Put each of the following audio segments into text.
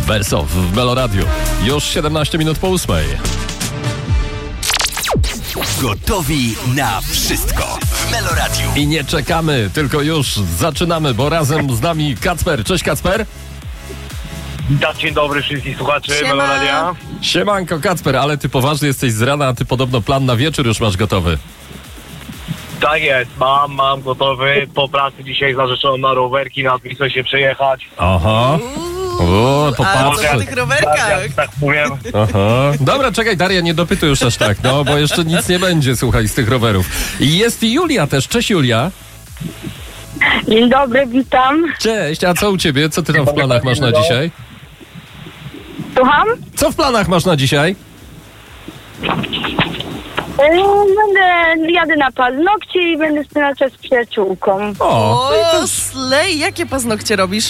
Wersow w Meloradiu. Już 17 minut po 8. Gotowi na wszystko w Meloradiu. I nie czekamy, tylko już zaczynamy, bo razem z nami Kacper. Cześć Kacper. Dzień dobry wszystkich słuchaczy Meloradia. Siemanko Kacper, ale ty poważny jesteś z rana, a ty podobno plan na wieczór już masz gotowy. Tak jest, mam gotowy. Po pracy dzisiaj z narzeczoną na rowerki, na Wisłę się przejechać. Aha. O, A co popatrz. na tych rowerkach? Tak powiem. Aha. Dobra, czekaj Daria, nie dopytuj już aż tak, no, bo jeszcze nic nie będzie, słuchaj, z tych rowerów. I jest i Julia też. Cześć Julia. Dzień dobry, witam. Cześć, a co u ciebie? Co ty tam w planach masz na dzisiaj? Słucham? Co w planach masz na dzisiaj? Jadę na paznokcie i będę spędzać czas z przyjaciółką. O, O, slej, jakie paznokcie robisz?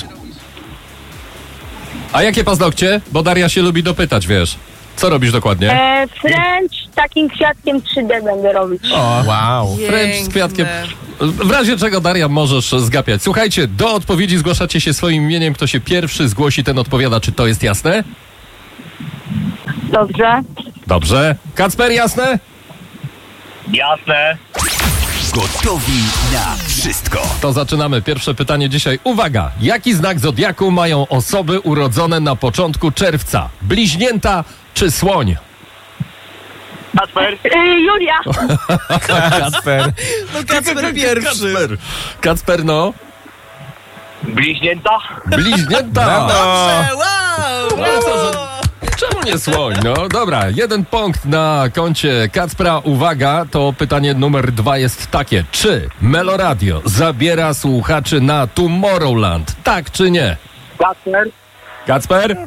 a jakie paznokcie? Bo Daria się lubi dopytać, wiesz. Co robisz dokładnie? French takim kwiatkiem 3D będę robić. O, Wow. French z kwiatkiem. W razie czego, Daria, możesz zgapiać. Słuchajcie, do odpowiedzi zgłaszacie się swoim imieniem. Kto się pierwszy zgłosi, ten odpowiada. Czy to jest jasne? Dobrze. Dobrze. Kacper, jasne? Jasne. Gotowi na wszystko. To zaczynamy. Pierwsze pytanie dzisiaj. Uwaga! Jaki znak zodiaku mają osoby urodzone na początku czerwca? Bliźnięta czy słoń? Kacper. Julia. Kacper. No Kacper pierwszy. Kacper, no. Bliźnięta. Bliźnięta. Dobrze, wow! Ale co, że... Czemu nie słoń? No dobra, 1 punkt na koncie Kacpra. Uwaga, to pytanie numer 2 jest takie. Czy Meloradio zabiera słuchaczy na Tomorrowland? Tak czy nie? Kacper. Kacper?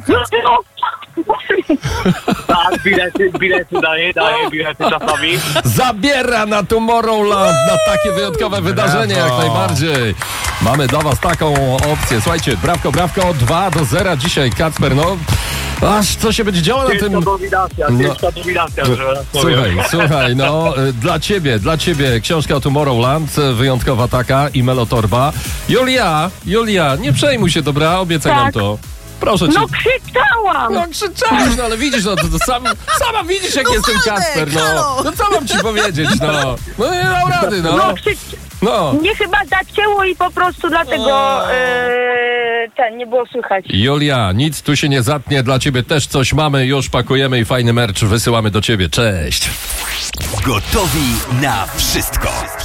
Tak, bilety daję bilety czasami. Zabiera na Tomorrowland, na takie wyjątkowe wydarzenie jak najbardziej. Mamy dla was taką opcję. Słuchajcie, brawko, 2-0 dzisiaj, Kacper, no. Aż co się będzie działo na tym... Ciężka dominacja, że Słuchaj, no, dla ciebie książka o Tomorrowland, wyjątkowa taka i Melotorba. Julia, nie przejmuj się, dobra? Obiecaj nam Tak. to. Proszę cię. No krzyczałam. No krzyczałeś, no ale widzisz, no to sama widzisz, jak jestem Waldek, Kacper, no. halo. No co mam ci powiedzieć, no. No nie dał rady, No no. No. Mnie chyba zacięło i po prostu dlatego nie było słychać. Julia, nic tu się nie zatnie, dla ciebie też coś mamy, już pakujemy i fajny merch wysyłamy do ciebie. Cześć. Gotowi na wszystko.